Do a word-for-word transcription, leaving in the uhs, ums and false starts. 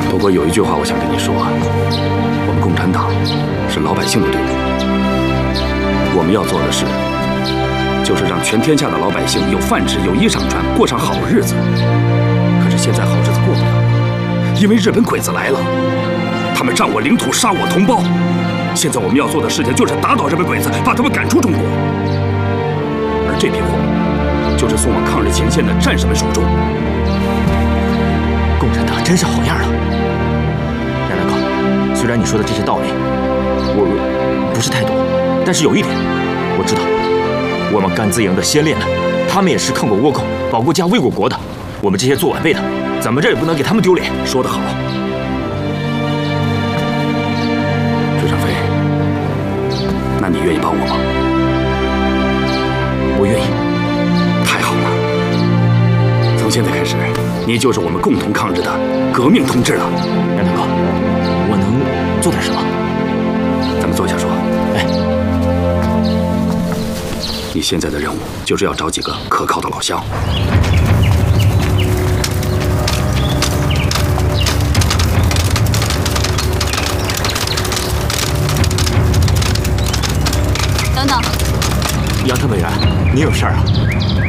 不过有一句话我想跟你说，我们共产党是老百姓的队伍，我们要做的事就是让全天下的老百姓有饭吃、有衣裳穿，过上好日子。可是现在好日子过不了了，因为日本鬼子来了，他们占我领土，杀我同胞。现在我们要做的事情就是打倒日本鬼子，把他们赶出中国。而这批货就是送往抗日前线的战士们手中。 共产党真是好样的，杨大哥。虽然你说的这些道理，我不是太懂，但是有一点我知道，我们甘孜营的先烈们，他们也是抗过倭寇、保过家、卫过国的。我们这些做晚辈的，咱们这也不能给他们丢脸。 说得好，水上飞，那你愿意帮我吗？ 我愿意。 太好了，从现在开始，你就是我们共同抗日的革命同志了。 杨大哥，我能做点什么？ 咱们坐下说。 哎， 你现在的任务就是要找几个可靠的老乡。 等等， 杨特委员，你有事儿啊？